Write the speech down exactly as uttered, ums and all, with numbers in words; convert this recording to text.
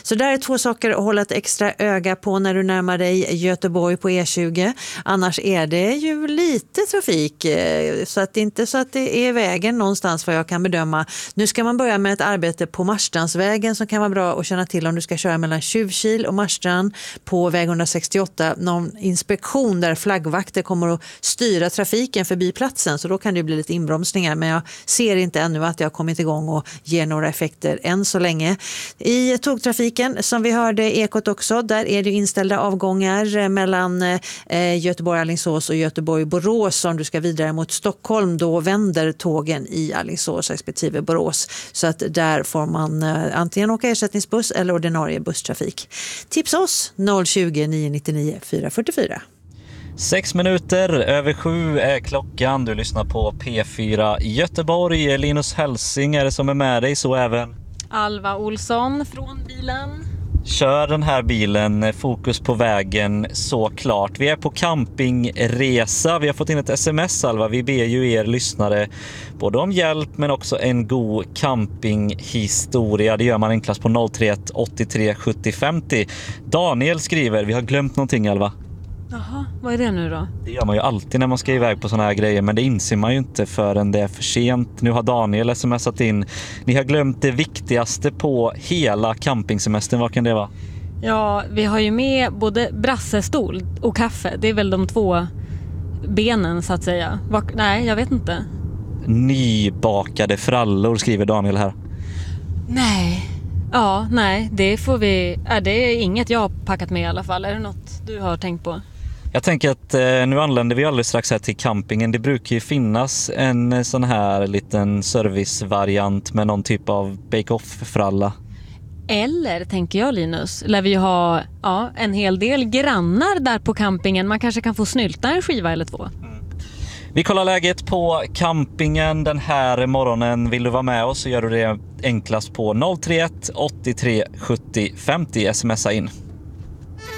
Så där är två saker att hålla ett extra öga på när du närmar dig Göteborg på E tjugo. Annars är det ju lite trafik, så att det inte så att det är vägen någonstans vad jag kan bedöma. Nu ska man börja med ett arbete på Marstrandsvägen som kan vara bra att känna till om du ska köra mellan Tjuvkil och Marstrand på väg etthundrasextioåtta. Någon inspektion där flaggvakter kommer att styra trafiken förbi platsen, så då kan det bli lite inbromsningar, men jag ser inte ännu att jag har kommit igång och ger några effekter än så länge. I tågtrafiken som vi hörde Ekot också, där är det inställda avgångar mellan eh, Göteborg-Alingsås och Göteborg-Borås. Om du ska vidare mot Stockholm, då vänder tågen i Alingsås respektive Borås, så att där får man eh, antingen åka ersättningsbuss eller ordinarie busstrafik. Tipsa oss noll tjugo, nio nittionio, fyra fyrtiofyra. Sex minuter över sju är klockan. Du lyssnar på P fyra Göteborg. Linus Hälsing är det som är med dig, så även Alva Olsson från bilen. Kör den här bilen, fokus på vägen såklart. Vi är på campingresa. Vi har fått in ett sms, Alva. Vi ber ju er lyssnare både om hjälp men också en god campinghistoria. Det gör man enklast på noll tre ett åttiotre sjuttio femtio. Daniel skriver, vi har glömt någonting, Alva. Jaha, vad är det nu då? Det gör man ju alltid när man ska iväg på såna här grejer, men det inser man ju inte förrän det är för sent. Nu har Daniel smsat in. Ni har glömt det viktigaste på hela campingsemestern. Vad kan det vara? Ja, vi har ju med både brassestol och kaffe. Det är väl de två benen så att säga. Var, nej, jag vet inte. Nybakade frallor skriver Daniel här. Nej. Ja, nej, det får vi... Är det inget jag har packat med i alla fall? Är det något du har tänkt på? Jag tänker att eh, nu anländer vi alldeles strax här till campingen. Det brukar ju finnas en sån här liten servicevariant med någon typ av bake-off-fralla. Eller, tänker jag Linus, lär vi ha ja, en hel del grannar där på campingen. Man kanske kan få snylta en skiva eller två. Mm. Vi kollar läget på campingen den här morgonen. Vill du vara med oss så gör du det enklast på noll tre ett åttiotre sjuttio femtio. Smsa in.